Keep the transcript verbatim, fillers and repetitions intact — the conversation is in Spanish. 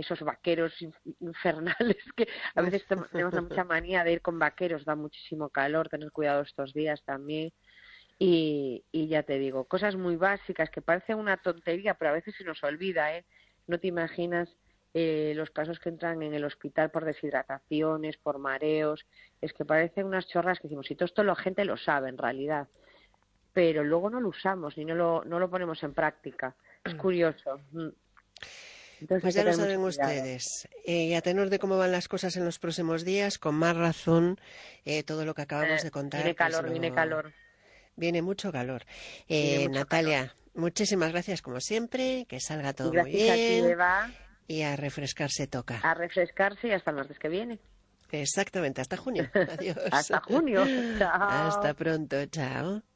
esos vaqueros infernales que a veces tenemos mucha manía de ir con vaqueros, da muchísimo calor, tener cuidado estos días también. Y, y ya te digo, cosas muy básicas que parecen una tontería, pero a veces se nos olvida, ¿eh? No te imaginas eh, los casos que entran en el hospital por deshidrataciones, por mareos, es que parecen unas chorras que decimos, y todo esto la gente lo sabe en realidad, pero luego no lo usamos ni no lo, no lo ponemos en práctica. Es curioso. Entonces hay Pues que ya lo tener mucho saben cuidado. ustedes. Eh, y a tenor de cómo van las cosas en los próximos días, con más razón, eh, todo lo que acabamos Eh, de contar, viene pues calor, viene lo... calor, viene mucho calor. viene Eh, mucho calor. Natalia, muchísimas gracias como siempre, que salga Y todo muy gracias a ti, bien Eva, y a refrescarse toca. a refrescarse y hasta el martes que viene. Exactamente, hasta junio. Adiós. Hasta junio. Hasta Chao. pronto, chao.